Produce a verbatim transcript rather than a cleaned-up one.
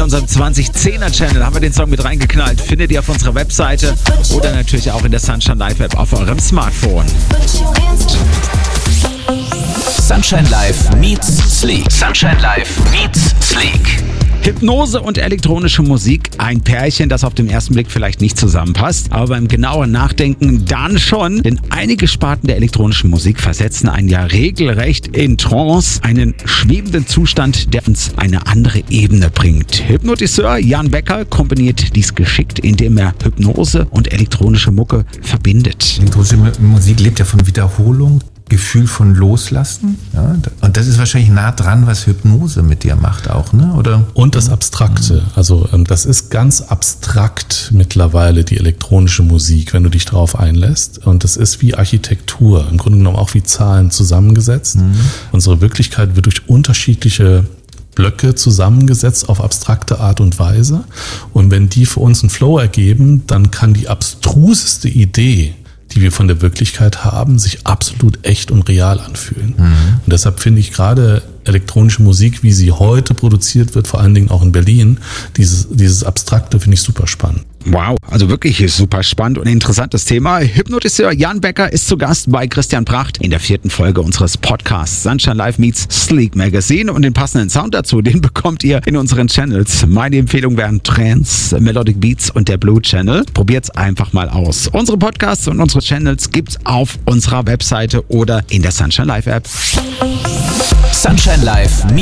unserem zwanzig zehner Channel haben wir den Song mit reingeknallt. Findet ihr auf unserer Webseite oder natürlich auch in der Sunshine Live App auf eurem Smartphone. Sunshine Live meets Sleek. Sunshine Live meets Sleek. Hypnose und elektronische Musik, ein Pärchen, das auf den ersten Blick vielleicht nicht zusammenpasst, aber beim genaueren Nachdenken dann schon, denn einige Sparten der elektronischen Musik versetzen einen ja regelrecht in Trance, einen schwebenden Zustand, der uns eine andere Ebene bringt. Hypnotiseur Jan Becker kombiniert dies geschickt, indem er Hypnose und elektronische Mucke verbindet. Elektronische Musik lebt ja von Wiederholung, Gefühl von Loslassen. Ja, und das ist wahrscheinlich nah dran, was Hypnose mit dir macht auch, ne? Oder? Und das Abstrakte. Also das ist ganz abstrakt mittlerweile, die elektronische Musik, wenn du dich drauf einlässt. Und das ist wie Architektur, im Grunde genommen auch wie Zahlen zusammengesetzt. Mhm. Unsere Wirklichkeit wird durch unterschiedliche Blöcke zusammengesetzt auf abstrakte Art und Weise. Und wenn die für uns einen Flow ergeben, dann kann die abstruseste Idee, die wir von der Wirklichkeit haben, sich absolut echt und real anfühlen. Mhm. Und deshalb finde ich gerade elektronische Musik, wie sie heute produziert wird, vor allen Dingen auch in Berlin, dieses, dieses Abstrakte finde ich super spannend. Wow, also wirklich super spannend und interessantes Thema. Hypnotiseur Jan Becker ist zu Gast bei Christian Pracht in der vierten Folge unseres Podcasts Sunshine Live meets Sleek Magazine und den passenden Sound dazu, den bekommt ihr in unseren Channels. Meine Empfehlung wären Trance, Melodic Beats und der Blue Channel. Probiert's einfach mal aus. Unsere Podcasts und unsere Channels gibt's auf unserer Webseite oder in der Sunshine Live App. Sunshine Live